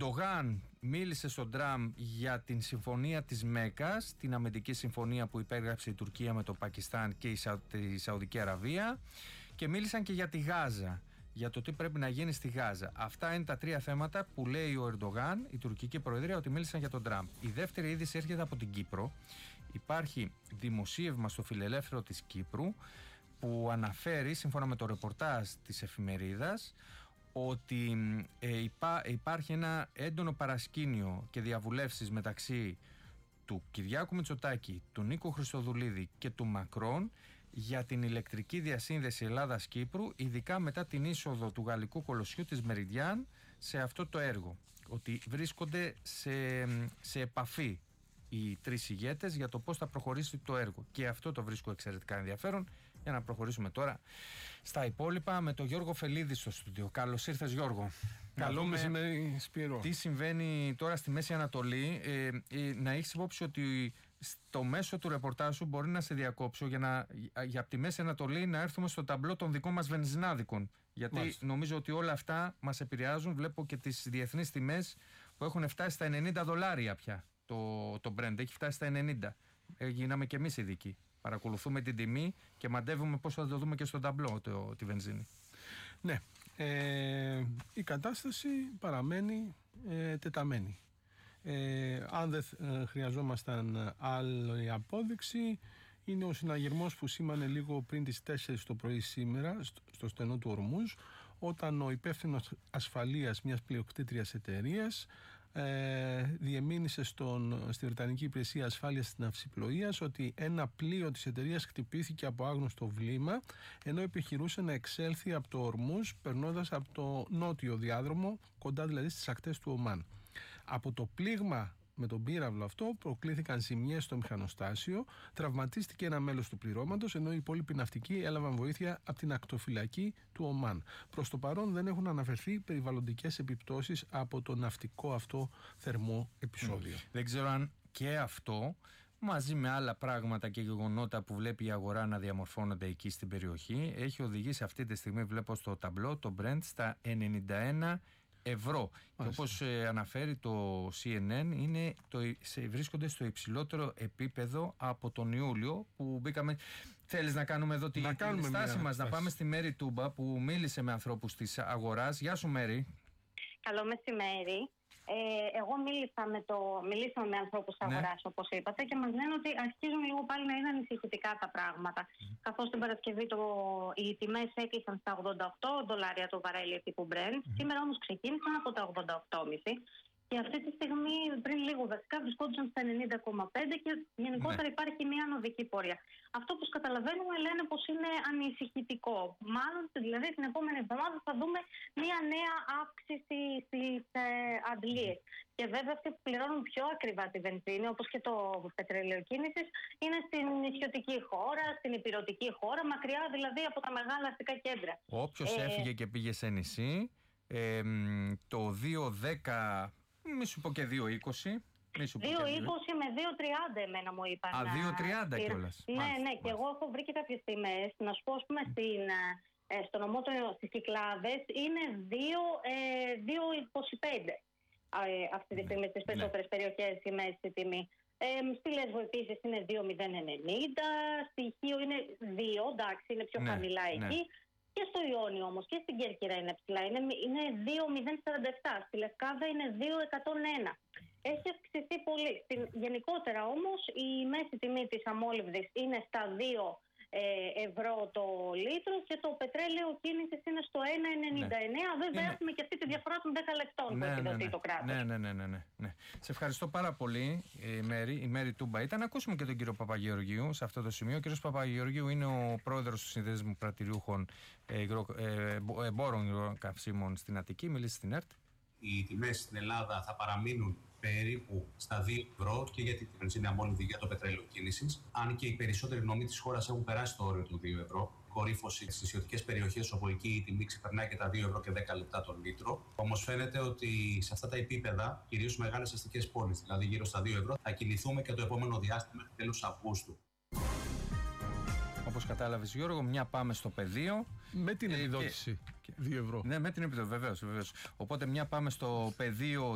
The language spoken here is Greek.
Ερντογάν μίλησε στον Τραμπ για την συμφωνία της Μέκκας, την αμυντική συμφωνία που υπέγραψε η Τουρκία με το Πακιστάν και τη Σαουδική Αραβία, και μίλησαν και για τη Γάζα, για το τι πρέπει να γίνει στη Γάζα. Αυτά είναι τα τρία θέματα που λέει ο Ερντογάν, η τουρκική προεδρία, ότι μίλησαν για τον Τραμπ. Η δεύτερη είδηση έρχεται από την Κύπρο. Υπάρχει δημοσίευμα στο Φιλελεύθερο της Κύπρου που αναφέρει, σύμφωνα με το ρεπορτάζ της εφημερίδας, ότι υπάρχει ένα έντονο παρασκήνιο και διαβουλεύσεις μεταξύ του Κυριάκου Μητσοτάκη, του Νίκου Χριστοδουλίδη και του Μακρόν για την ηλεκτρική διασύνδεση Ελλάδας-Κύπρου, ειδικά μετά την είσοδο του γαλλικού κολοσσιού της Μεριντιάν σε αυτό το έργο. Ότι βρίσκονται σε επαφή οι τρεις ηγέτες για το πώς θα προχωρήσει το έργο. Και αυτό το βρίσκω εξαιρετικά ενδιαφέρον. Για να προχωρήσουμε τώρα στα υπόλοιπα με τον Γιώργο Φελίδη στο στούντιο. Καλώς ήρθες, Γιώργο. Καλό μεσημέρι, Σπύρο. Τι συμβαίνει τώρα στη Μέση Ανατολή. Να έχεις υπόψη ότι στο μέσο του ρεπορτάζου μπορεί να σε διακόψω για από τη Μέση Ανατολή να έρθουμε στο ταμπλό των δικών μας βενζινάδικων. Γιατί μάλιστα, νομίζω ότι όλα αυτά μας επηρεάζουν. Βλέπω και τις διεθνείς τιμές που έχουν φτάσει στα $90 πια. Το Brent έχει φτάσει στα 90. Γίναμε και εμείς ειδικοί. Παρακολουθούμε την τιμή και μαντεύουμε πώς θα το δούμε και στο ταμπλό τη βενζίνη. Ναι, η κατάσταση παραμένει τεταμένη. Αν δεν χρειαζόμασταν άλλη απόδειξη, είναι ο συναγερμός που σήμανε λίγο πριν τις 4 το πρωί σήμερα στο στενό του Ορμούζ, όταν ο υπεύθυνος ασφαλείας μιας πλειοκτήτριας εταιρείας διεμήνυσε στη Βρετανική Υπηρεσία Ασφάλειας της Ναυσιπλοείας ότι ένα πλοίο της εταιρείας χτυπήθηκε από άγνωστο βλήμα ενώ επιχειρούσε να εξέλθει από το Ορμούζ περνώντας από το νότιο διάδρομο, κοντά δηλαδή στις ακτές του Ομάν. Από το πλήγμα με τον πύραυλο αυτό προκλήθηκαν ζημιές στο μηχανοστάσιο, τραυματίστηκε ένα μέλος του πληρώματος, ενώ οι υπόλοιποι ναυτικοί έλαβαν βοήθεια από την ακτοφυλακή του Ομάν. Προς το παρόν δεν έχουν αναφερθεί περιβαλλοντικές επιπτώσεις από το ναυτικό αυτό θερμό επεισόδιο. Δεν ξέρω αν και αυτό, μαζί με άλλα πράγματα και γεγονότα που βλέπει η αγορά να διαμορφώνονται εκεί στην περιοχή, έχει οδηγήσει αυτή τη στιγμή, βλέπω στο ταμπλό, το Brent στα 91 ευρώ. Και όπως αναφέρει το CNN, βρίσκονται στο υψηλότερο επίπεδο από τον Ιούλιο που μπήκαμε. Θέλεις να κάνουμε εδώ τη στάση μας, να πάμε στη Μέρη Τούμπα που μίλησε με ανθρώπους της αγοράς. Γεια σου, Μέρη. Καλό μεσημέρι. Εγώ μιλήσαμε με ανθρώπους της αγοράς, όπως είπατε, και μας λένε ότι αρχίζουν λίγο πάλι να είναι ανησυχητικά τα πράγματα. Καθώς την Παρασκευή οι τιμές έκλεισαν στα $88 το βαρέλι τύπου Brent, σήμερα όμως ξεκίνησαν από τα 88,5. Και αυτή τη στιγμή, πριν λίγο βασικά, βρισκόντουσαν στα 90,5 και γενικότερα υπάρχει μια ανωδική πορεία. Αυτό που καταλαβαίνουμε λένε πως είναι ανησυχητικό. Μάλλον δηλαδή την επόμενη εβδομάδα θα δούμε μια νέα αύξηση στις αντλίες. Και βέβαια αυτοί που πληρώνουν πιο ακριβά τη βενζίνη, όπως και το πετρέλαιο κίνησης, είναι στην νησιωτική χώρα, στην ηπειρωτική χώρα, μακριά δηλαδή από τα μεγάλα αστικά κέντρα. Όποιος έφυγε και πήγε σε νησί, το 2,10. Μη σου πω και 2,20. 2,20 με 2,30 εμένα μου είπαν. 2,30 κιόλας. Ναι, και εγώ έχω βρει και κάποιες τιμές. Να σου πω, ας πούμε, στο νομό στις Κυκλάδες είναι 2,25 αυτή τη στιγμή στις περισσότερες περιοχές η μέση τιμή. Στη Λέσβο επίσης είναι 2,090. Στη Χίο είναι 2, εντάξει, είναι πιο χαμηλά εκεί. Και στο Ιόνιο όμως και στην Κέρκυρα είναι ψηλά, είναι 2,047, στη Λευκάδα είναι 2,101. Έχει αυξηθεί πολύ. Γενικότερα όμως η μέση τιμή της αμόλυβδης είναι στα 2 ευρώ το λίτρο και το πετρέλαιο κίνησης είναι στο 1,99. Βέβαια έχουμε και αυτή τη διαφορά των 10 λεπτών που έχει δοθεί το κράτος. Ναι. Σε ευχαριστώ πάρα πολύ, η Μέρη Τούμπα. Να ακούσουμε και τον κύριο Παπαγεωργίου σε αυτό το σημείο. Ο κύριος Παπαγεωργίου είναι ο πρόεδρος του Συνδέσμου Πρατηριούχων Εμπόρων Καυσίμων στην Αττική. Μιλήσει στην ΕΡΤ. Οι τιμές στην Ελλάδα θα παραμείνουν περίπου στα 2 ευρώ και για τη βενζίνη αμόλυβδη για το πετρέλαιο κίνησης. Αν και οι περισσότεροι νομοί της χώρας έχουν περάσει το όριο του 2 ευρώ, κορύφωση στις νησιωτικές περιοχές όπου εκεί η τιμή ξεπερνάει και τα 2 ευρώ και 10 λεπτά τον λίτρο. Όμως φαίνεται ότι σε αυτά τα επίπεδα, κυρίως μεγάλες αστικές πόλεις, δηλαδή γύρω στα 2 ευρώ, θα κινηθούμε και το επόμενο διάστημα τέλος Αυγούστου. Όπως κατάλαβες, Γιώργο, μια πάμε στο πεδίο. Με την επιδότηση. 2 ευρώ. Ναι, με την επιδότηση, βεβαίως. Οπότε μια πάμε στο πεδίο